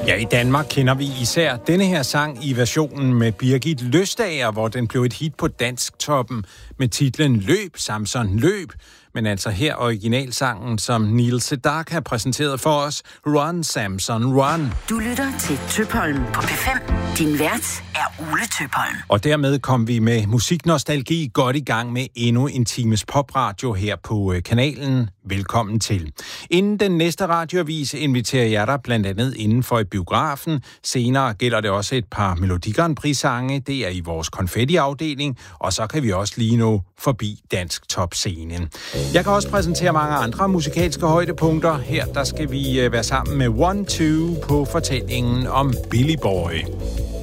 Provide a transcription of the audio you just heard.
Ja, i Danmark kender vi især denne her sang i versionen med Birgit Løstager, hvor den blev et hit på Dansktoppen med titlen Løb, Samson, løb. Men altså her originalsangen, som Neil Sedaka har præsenteret for os, Run, Samson, Run. Du lytter til Tøpholm på P5. Din vært er Ole Tøpholm. Og dermed kom vi med musiknostalgi godt i gang med endnu en times popradio her på kanalen. Velkommen til. Inden den næste radioavis inviterer jeg dig blandt andet inden for i biografen. Senere gælder det også et par Melodi Grand Prix-sange. Det er i vores konfetti-afdeling. Og så kan vi også lige nå forbi Dansk Top-scenen. Jeg kan også præsentere mange andre musikalske højdepunkter. Her der skal vi være sammen med 1-2 på fortællingen om Billy Boy.